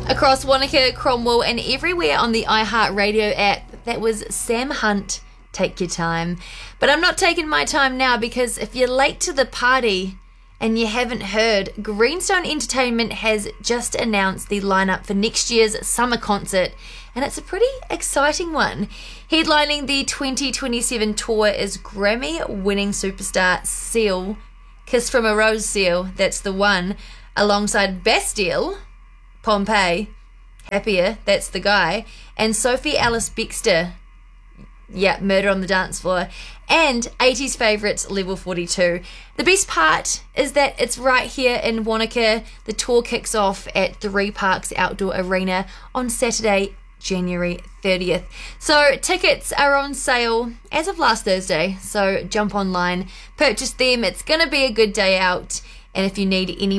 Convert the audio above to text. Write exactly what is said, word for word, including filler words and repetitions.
Across Wanaka, Cromwell, and everywhere on the iHeartRadio app, that was Sam Hunt, Take Your Time. But I'm not taking my time now, because if you're late to the party and you haven't heard, Greenstone Entertainment has just announced the lineup for next year's summer concert, and it's a pretty exciting one. Headlining the twenty twenty-seven tour is Grammy-winning superstar Seal, Kiss from a Rose Seal, that's the one, alongside Bastille, Pompeii, Happier, that's the guy, and Sophie Alice Bextor, yeah, Murder on the Dance Floor, and eighties favourites Level forty-two. The best part is that it's right here in Wanaka. The tour kicks off at Three Parks Outdoor Arena on Saturday, January thirtieth. So tickets are on sale as of last Thursday, so jump online, purchase them. It's going to be a good day out, and if you need any